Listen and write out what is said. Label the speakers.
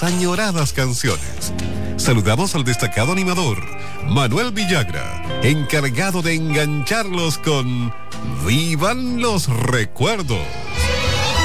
Speaker 1: añoradas canciones. Saludamos al destacado animador, Manuel Villagra, encargado de engancharlos con ¡Vivan los recuerdos!